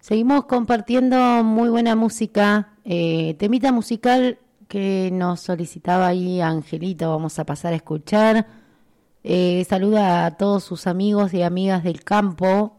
Seguimos compartiendo muy buena música, temita musical que nos solicitaba ahí Angelito, vamos a pasar a escuchar. Saluda a todos sus amigos y amigas del campo,